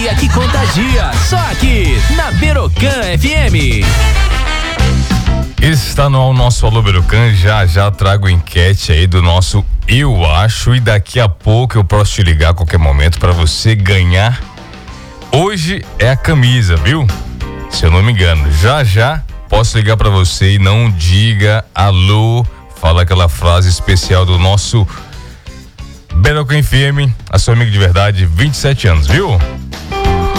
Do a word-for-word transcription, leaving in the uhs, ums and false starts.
alegria que contagia. Só aqui, na Berocan F M. Está no nosso Alô Berocan, já já trago enquete aí do nosso Eu Acho, e daqui a pouco eu posso te ligar a qualquer momento para você ganhar. Hoje é a camisa, viu? Se eu não me engano, já já posso ligar para você e não diga alô, fala aquela frase especial do nosso Berocan F M, a sua amiga de verdade, vinte e sete anos, viu?